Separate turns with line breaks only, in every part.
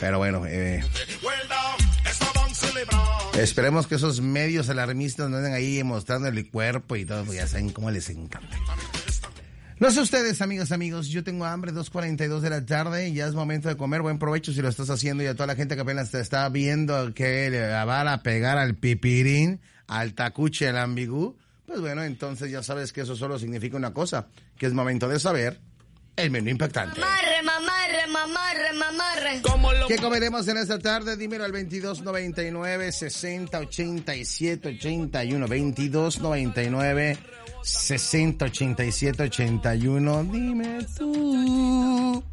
Pero bueno, esperemos que esos medios alarmistas no anden ahí mostrando el cuerpo y todo, porque ya saben cómo les encanta. No sé ustedes, amigos, yo tengo hambre, 2:42 de la tarde, y ya es momento de comer. Buen provecho si lo estás haciendo, y a toda la gente que apenas te está viendo que le va a pegar al pipirín, al tacuche, al ambigú, pues bueno, entonces ya sabes que eso solo significa una cosa, que es momento de saber el menú impactante.
Mamarre.
¿Qué comeremos en esta tarde? Dímelo al 2299 60 87 81, 2299 60 87 81. Dime tú.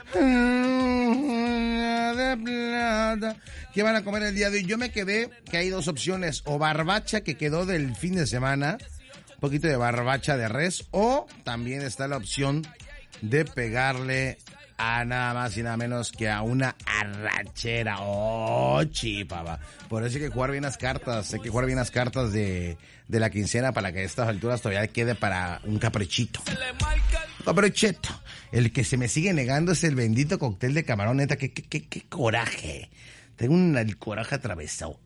De plata. ¿Qué van a comer el día de hoy? Yo me quedé que hay dos opciones, o barbacha que quedó del fin de semana, un poquito de barbacha de res, o también está la opción de pegarle a nada más y nada menos que a una arrachera. ¡Oh, chipaba! Por eso hay que jugar bien las cartas. Hay que jugar bien las cartas de la quincena para que a estas alturas todavía quede para un caprichito. Caprichito. El que se me sigue negando es el bendito cóctel de camarón, neta. ¡Qué coraje! Tengo el coraje atravesado.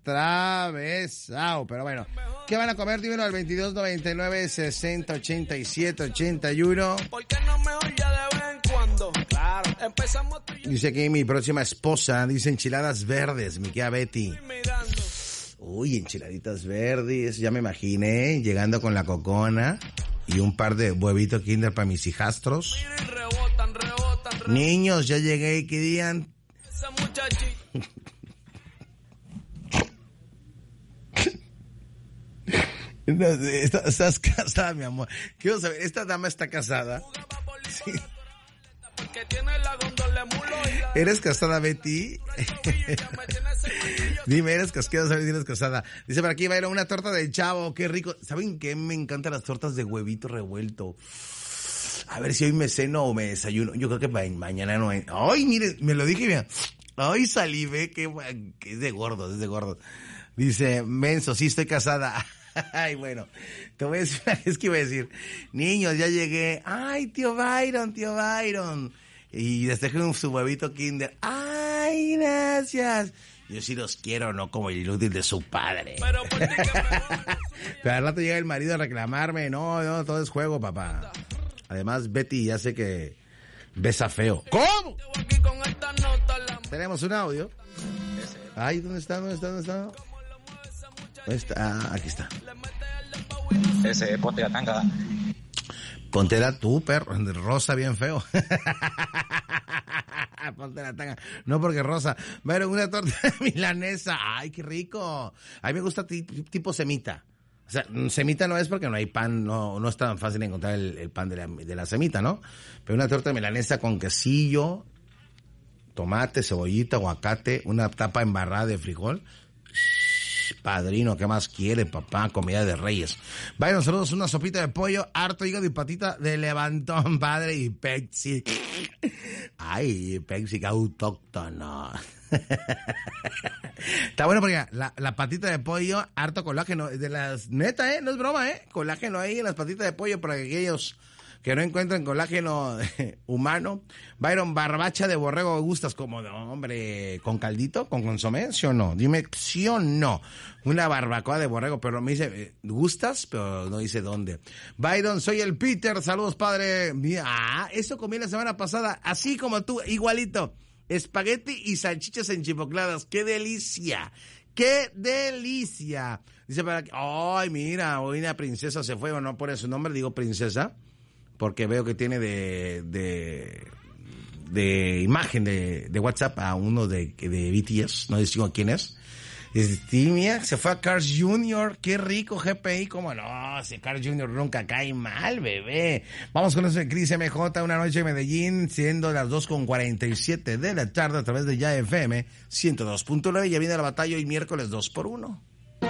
Pero bueno, ¿qué van a comer? Dímelo al 2299 60 87 81.
¿Por qué no mejor ya de vez en cuando? Claro, empezamos.
Dice aquí mi próxima esposa, dice enchiladas verdes, mi querida Betty. Uy, enchiladitas verdes, ya me imaginé, llegando con la cocona y un par de huevitos Kinder para mis hijastros.
Rebotan.
Niños, ya llegué, ¿qué digan?
Esa muchachita.
No, estás casada, mi amor. Quiero saber, ¿esta dama está casada? Sí. ¿Eres casada, Betty? Dime, ¿eres casquera? ¿Sabes si eres casada? Dice, por aquí va a ir una torta de chavo, qué rico. ¿Saben qué? Me encantan las tortas de huevito revuelto. A ver si hoy me ceno o me desayuno. Yo creo que mañana no hay. Ay, mire, me lo dije bien. Ay, salivé, que es de gordo, es de gordo. Dice, menso, sí estoy casada. Ay, bueno, te voy a decir, es que iba a decir, niños, ya llegué. Ay, tío Byron. Y les dejé su huevito Kinder. Ay, gracias. Yo sí los quiero, no como el inútil de su padre. Pero al rato llega el marido a reclamarme. No, todo es juego, papá. Además, Betty ya sé que besa feo. ¿Cómo? Tenemos un audio. Ay, ¿dónde está? Aquí está.
Ese, ponte la tanga.
Póntela tú, perro. Rosa bien feo. Ponte la tanga. No porque rosa. Pero una torta milanesa. Ay, qué rico. A mí me gusta tipo semita. O sea, semita no es porque no hay pan, no es tan fácil encontrar el pan de la semita, ¿no? Pero una torta milanesa con quesillo, tomate, cebollita, aguacate, una tapa embarrada de frijol. Padrino, ¿qué más quiere, papá? Comida de reyes. Vayan, saludos, una sopita de pollo, harto hígado y patita de levantón, padre, y Pepsi. Ay, Pepsi autóctono. Está bueno porque la patita de pollo, harto colágeno, de las, neta, no es broma, colágeno ahí en las patitas de pollo para aquellos que no encuentran colágeno humano. Byron, barbacha de borrego, ¿gustas? Como, no, hombre, ¿con caldito? ¿Con consomé? ¿Sí o no? Dime, ¿sí o no? Una barbacoa de borrego, pero me dice, ¿gustas? Pero no dice dónde. Byron, soy el Peter, saludos, padre. Eso comí la semana pasada, así como tú, igualito. Espagueti y salchichas enchipocladas, ¡qué delicia! ¡Qué delicia! Dice para aquí, ay, mira, hoy una princesa se fue, o no por su nombre, digo princesa, porque veo que tiene de imagen de WhatsApp a uno de BTS, no digo quién es. Mira, se fue a Carl's Jr., qué rico GPI, cómo no, si Carl's Jr. nunca cae mal, bebé. Vamos con eso de Cris MJ, una noche en Medellín, siendo las 2:47 de la tarde a través de Ya FM 102.9, ya viene la batalla hoy miércoles 2x1.